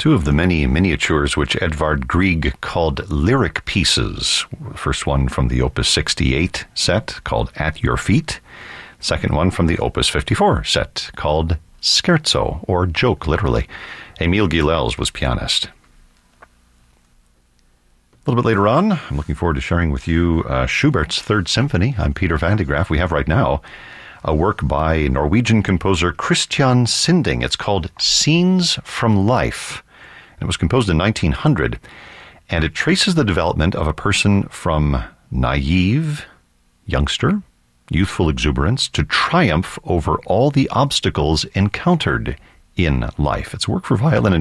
Two of the many miniatures which Edvard Grieg called lyric pieces. The first one from the Opus 68 set called At Your Feet. Second one from the Opus 54 set called Scherzo, or Joke, literally. Emile Gilels was pianist. A little bit later on, I'm looking forward to sharing with you Schubert's Third Symphony. I'm Peter Van de Graaff. We have right now a work by Norwegian composer Christian Sinding. It's called Scenes from Life. It was composed in 1900, and it traces the development of a person from naive, youngster, youthful exuberance to triumph over all the obstacles encountered in life. It's a work for violin and